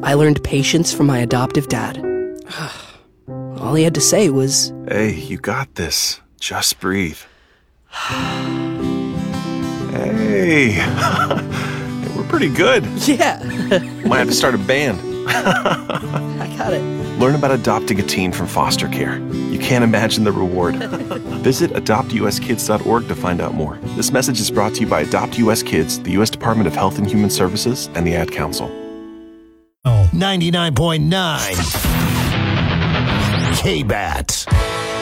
I learned patience from my adoptive dad. All he had to say was, Hey, you got this. Just breathe. Hey, we're pretty good. yeah, Might have to start a band. I got it. Learn about adopting a teen from foster care. You can't imagine the reward. Visit adoptuskids.org to find out more. This message is brought to you by Adopt US Kids, the U.S. Department of Health and Human Services, and the Ad Council. 99.9 K-Bat.